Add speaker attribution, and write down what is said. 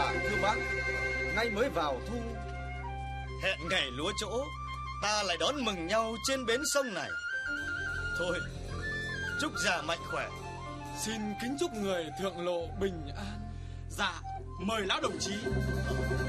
Speaker 1: Dạ thưa bác, ngay mới vào thu.
Speaker 2: Hẹn ngày lúa chỗ, ta lại đón mừng nhau trên bến sông này. Thôi, chúc già mạnh khỏe.
Speaker 3: Xin kính chúc người thượng lộ bình an.
Speaker 4: Dạ, mời lão đồng chí.